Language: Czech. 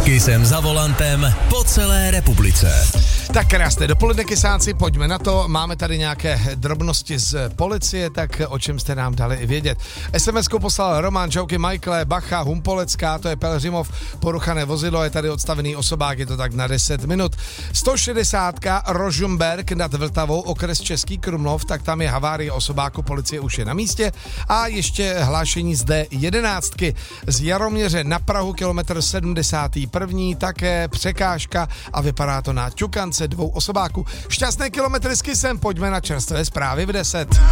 S Kissem za volantem po celé republice. Tak krásné dopoledne, kysáci, pojďme na to. Máme tady nějaké drobnosti z policie, tak o čem jste nám dali i vědět. SMS-ku poslal Roman, čauky Michael, Bacha, Humpolecká, to je Pelhřimov, poruchané vozidlo, je tady odstavený osobák, je to tak na 10 minut. 160 Rožmberk nad Vltavou, okres Český Krumlov, tak tam je havárie osobáku, policie už je na místě. A ještě hlášení z D11 z Jaroměře na Prahu, kilometr 71. také překážka a vypadá to na ťukance 2 osobáků. Šťastné kilometry s Kissem, pojďme na čerstvé zprávy v 10.